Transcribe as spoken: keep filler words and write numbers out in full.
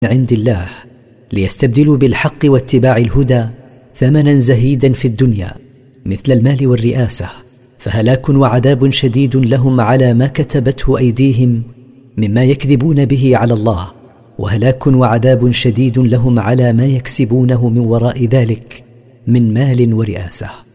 عند الله ليستبدلوا بالحق واتباع الهدى ثمنا زهيدا في الدنيا مثل المال والرئاسة، فهلاك وعذاب شديد لهم على ما كتبته أيديهم مما يكذبون به على الله، وهلاك وعذاب شديد لهم على ما يكسبونه من وراء ذلك من مال ورئاسة.